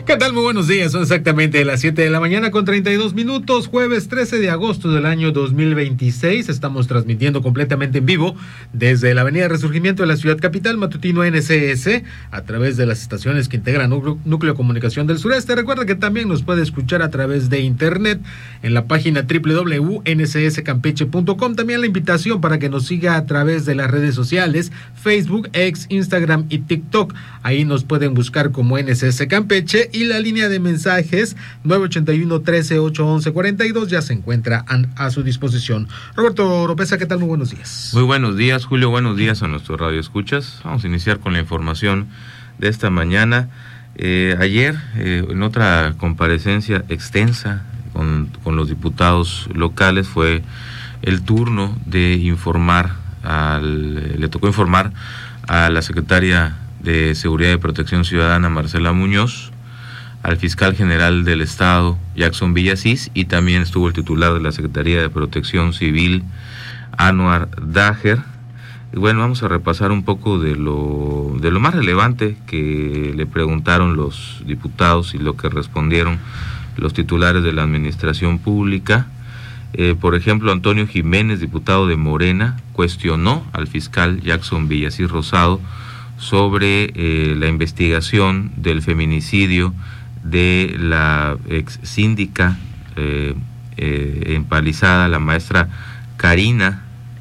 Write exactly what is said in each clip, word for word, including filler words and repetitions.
¿Qué tal? Muy buenos días, son exactamente las siete de la mañana con treinta y dos minutos, jueves trece de agosto del año dos mil veintiséis. Estamos transmitiendo completamente en vivo desde la avenida Resurgimiento de la ciudad capital, matutino N C S, a través de las estaciones que integran Núcleo, Núcleo de Comunicación del Sureste. Recuerda que también nos puede escuchar a través de internet en la página doble u doble u doble u punto n c s campeche punto com. También la invitación para que nos siga a través de las redes sociales, Facebook, X, Instagram y TikTok. Ahí nos pueden buscar como N C S Campeche. Y la línea de mensajes nueve ochenta y uno, trece, ocho once, cuarenta y dos ya se encuentra a, a su disposición. Roberto Oropesa, ¿qué tal? Muy buenos días. Muy buenos días, Julio. Buenos días a nuestro radio escuchas. Vamos a iniciar con la información de esta mañana. Eh, ayer, eh, en otra comparecencia extensa con, con los diputados locales, fue el turno de informar, al, le tocó informar a la secretaria de Seguridad y Protección Ciudadana, Marcela Muñoz, al fiscal general del Estado, Jackson Villasís, y también estuvo el titular de la Secretaría de Protección Civil, Anuar Dager. Y bueno, vamos a repasar un poco de lo, de lo más relevante que le preguntaron los diputados y lo que respondieron los titulares de la Administración Pública. Eh, por ejemplo, Antonio Jiménez, diputado de Morena, cuestionó al fiscal Jackson Villasís Rosado sobre eh, la investigación del feminicidio de la ex síndica eh, eh, empalizada, la maestra Karina,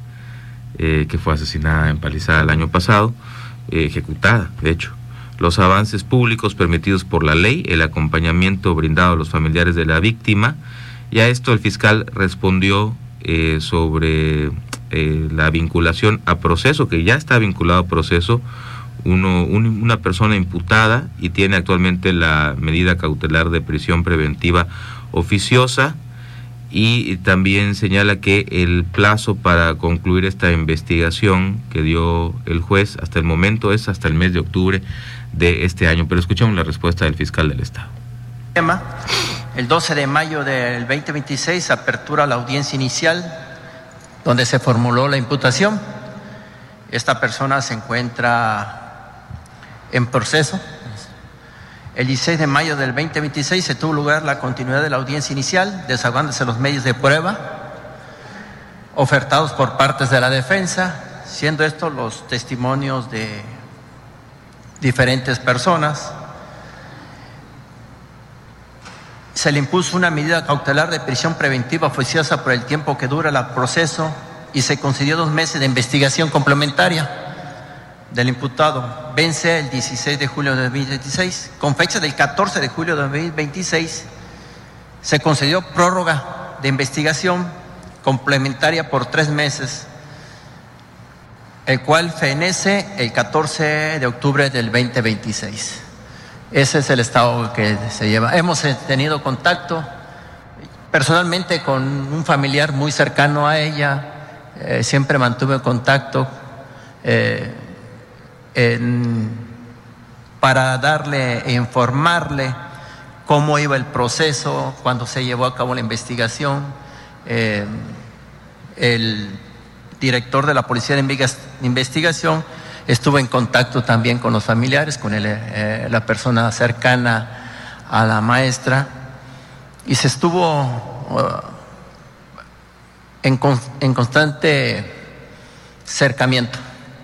eh, que fue asesinada empalizada el año pasado, eh, ejecutada, de hecho. Los avances públicos permitidos por la ley, el acompañamiento brindado a los familiares de la víctima, y a esto el fiscal respondió eh, sobre eh, la vinculación a proceso, que ya está vinculado a proceso, Uno, un, una persona imputada y tiene actualmente la medida cautelar de prisión preventiva oficiosa, y también señala que el plazo para concluir esta investigación que dio el juez hasta el momento es hasta el mes de octubre de este año. Pero escuchamos la respuesta del fiscal del Estado. El doce de mayo del veinte veintiséis apertura la audiencia inicial donde se formuló la imputación. Esta persona se encuentra en proceso. El dieciséis de mayo del veinte veintiséis se tuvo lugar la continuidad de la audiencia inicial, desahogándose los medios de prueba ofertados por partes de la defensa, siendo estos los testimonios de diferentes personas. Se le impuso una medida cautelar de prisión preventiva oficiosa por el tiempo que dura el proceso y se concedió dos meses de investigación complementaria del imputado. Vence el dieciséis de julio de dos mil veintiséis. Con fecha del catorce de julio de dos mil veintiséis se concedió prórroga de investigación complementaria por tres meses, el cual fenece el catorce de octubre del veinte veintiséis. Ese es el estado que se lleva. Hemos tenido contacto personalmente con un familiar muy cercano a ella, eh, siempre mantuve contacto eh, En, para darle e informarle cómo iba el proceso cuando se llevó a cabo la investigación. Eh, el director de la Policía de Investigación estuvo en contacto también con los familiares, con el, eh, la persona cercana a la maestra, y se estuvo uh, en, en constante acercamiento.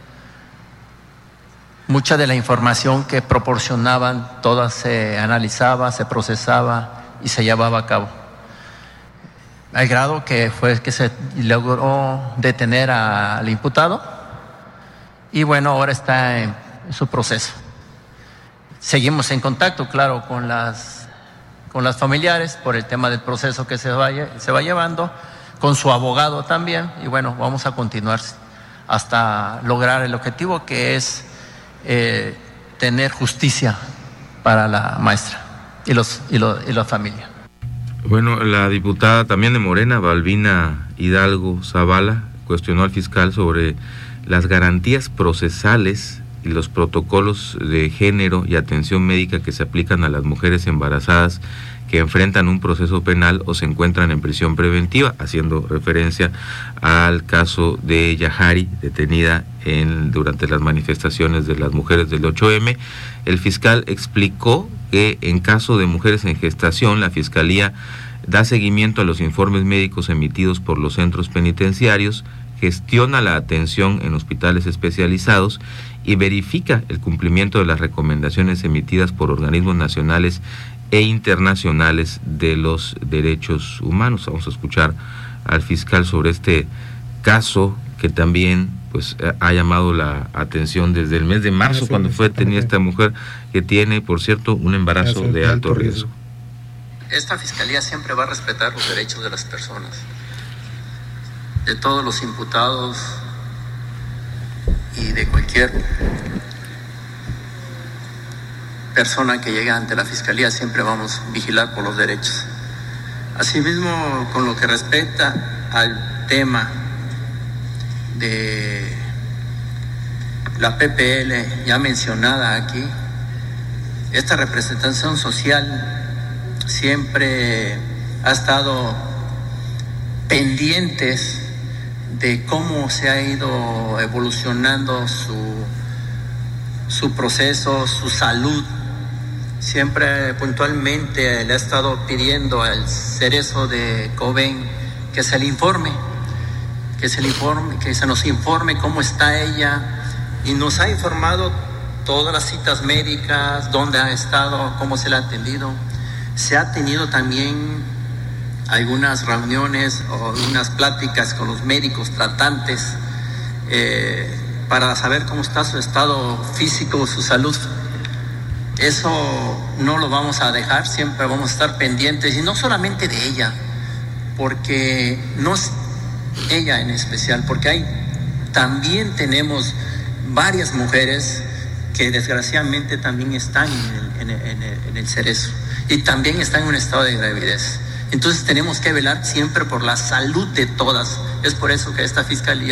Mucha de la información que proporcionaban, toda se analizaba, se procesaba y se llevaba a cabo. Al grado que fue que se logró detener al imputado y bueno, ahora está en su proceso. Seguimos en contacto, claro, con las, con las familiares por el tema del proceso que se va, se va llevando, con su abogado también, y bueno, vamos a continuar hasta lograr el objetivo, que es Eh, tener justicia para la maestra y los y, lo, y la familia. Bueno, la diputada también de Morena, Balbina Hidalgo Zavala, cuestionó al fiscal sobre las garantías procesales y los protocolos de género y atención médica que se aplican a las mujeres embarazadas que enfrentan un proceso penal o se encuentran en prisión preventiva, haciendo referencia al caso de Yahari, detenida en, durante las manifestaciones de las mujeres del ocho eme. El fiscal explicó que en caso de mujeres en gestación, la Fiscalía da seguimiento a los informes médicos emitidos por los centros penitenciarios, gestiona la atención en hospitales especializados y verifica el cumplimiento de las recomendaciones emitidas por organismos nacionales e internacionales de los derechos humanos. Vamos a escuchar al fiscal sobre este caso que también pues ha llamado la atención desde el mes de marzo, cuando fue detenida esta mujer, que tiene, por cierto, un embarazo de alto riesgo. Esta fiscalía siempre va a respetar los derechos de las personas, de todos los imputados y de cualquier persona que llegue ante la fiscalía. Siempre vamos a vigilar por los derechos. Asimismo, con lo que respecta al tema de la P P L ya mencionada aquí, esta representación social siempre ha estado pendientes de cómo se ha ido evolucionando su, su proceso, su salud. Siempre puntualmente le ha estado pidiendo al Cerezo de Coben que se le informe, que se le informe, que se nos informe cómo está ella, y nos ha informado todas las citas médicas, dónde ha estado, cómo se le ha atendido. Se ha tenido también algunas reuniones o unas pláticas con los médicos tratantes eh, para saber cómo está su estado físico, su salud. Eso no lo vamos a dejar, siempre vamos a estar pendientes, y no solamente de ella, porque no es ella en especial, porque hay, también tenemos varias mujeres que desgraciadamente también están en el, en el, en el, en el Cerezo, y también están en un estado de gravidez. Entonces tenemos que velar siempre por la salud de todas. Es por eso que esta fiscalía